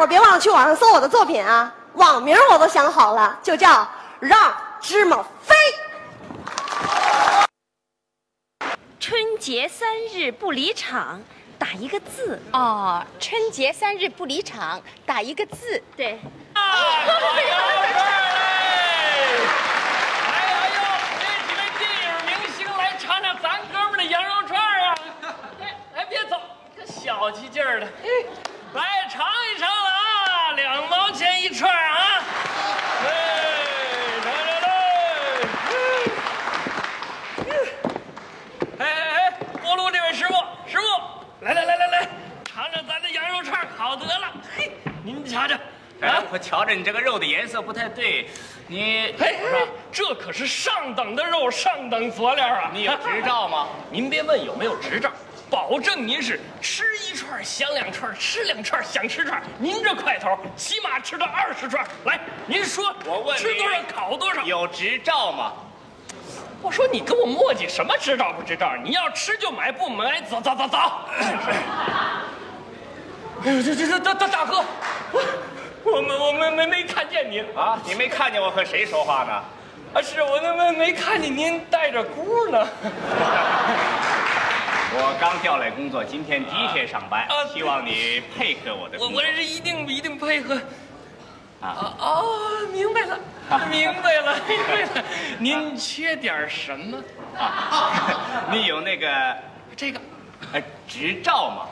伙别忘了去网上搜我的作品啊，网名我都想好了，就叫让芝麻飞。 春节3日不离场，打一个字。 哦，春节3日不离场，打一个字。 对。 哎呦，这几位电影明星来尝尝咱哥们的羊肉串啊！哎，别走，这小气劲儿的，来尝一尝了啊，2毛钱一串啊！哎，尝尝嘞！哎，锅炉这位师傅，来，尝尝咱的羊肉串，好得了。嘿，您瞧瞧。 哎，我瞧着你这个肉的颜色不太对，你这可是上等的肉，上等佐料啊！ 你有执照吗？ 您别问有没有执照，保证您是吃1串想2串，吃2串想吃串。您这块头起码吃到20串。来，您说， 我问你吃多少烤多少？ 有执照吗？ 我说你跟我磨叽什么执照不执照？你要吃就买，不买走。哎呦，这大哥。我没看见您啊！你没看见我和谁说话呢？ 啊，是我没看见您带着箍呢。 我刚调来工作，今天第1天上班，希望你配合我的工作。 我这一定配合。明白了。您缺点什么？ 你有那个这个执照吗？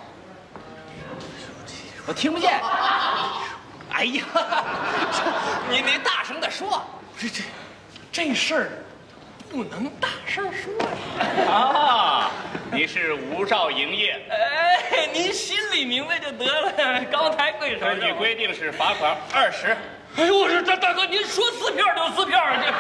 我听不见。哎呀，你大声的说， 这事儿不能大声说呀！ 啊，你是无照营业。 哎，您心里明白就得了，高抬贵手。 根据规定是罚款20。 哎呦，我说这大哥，您说撕票就撕票去。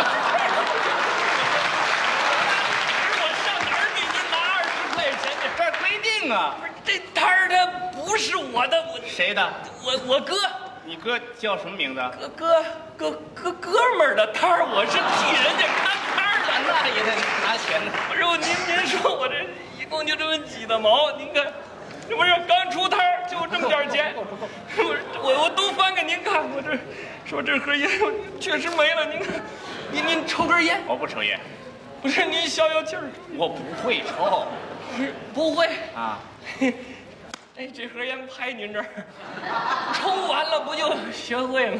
我上哪儿给您拿20块钱去？ 这规定啊。 这摊儿它不是我的， 谁的？ 我哥。 你哥叫什么名字？ 哥们儿的摊儿，我是替人家看摊儿的， 那也得拿钱呢。 不是您说我这一共就这么几的毛，您看，这不是刚出摊儿就这么点钱，我都翻给您看，我这说这盒烟确实没了，您看，您抽根烟？ 我不抽烟。 不是您消消气儿？ 我不会抽。 不会啊。 哎，这盒烟拍您这儿，抽完了不就学会了？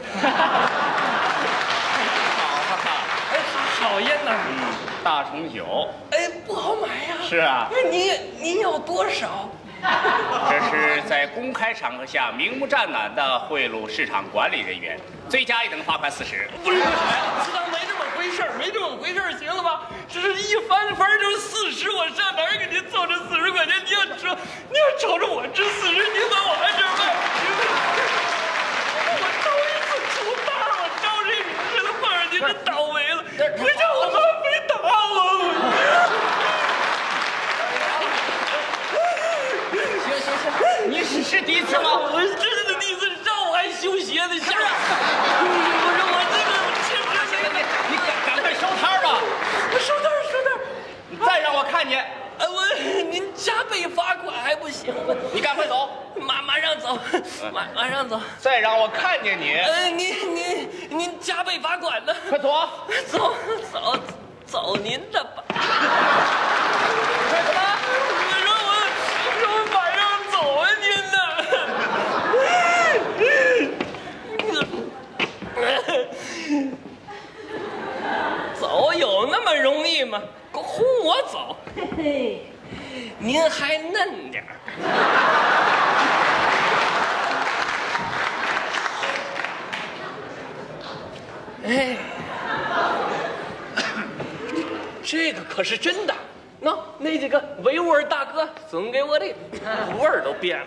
好烟呐， 大重酒。 哎，不好买呀。 是啊。 您要多少？ 这是在公开场合下明目张胆的贿赂市场管理人员，罪加一等，罚款40。 不是，自当没这么回事儿，行了吧？这是一翻就是40，我上哪儿给您凑这40块钱？你要瞅着我这40，您把我按这儿卖，我头一次出摊儿，我招这名似的碰上您，这倒霉了！回家我妈非打我。 行，你是第一次吗？ 我是真的第一次，让我还修鞋呢，下。我说我这个确实， 你赶快收摊吧。 收摊。 你再让我看见， 您加倍罚款还不行吗？ 你赶快走， 马上走，马上走。 再让我看见你， 您加倍罚款呢？ 快走， 走您的吧。 干什么？ 我马上走啊，您呢？走有那么容易吗？轰我走，嘿嘿，您还嫩点儿。哎，这个可是真的。那几个维吾尔大哥送给我的，味儿都变了。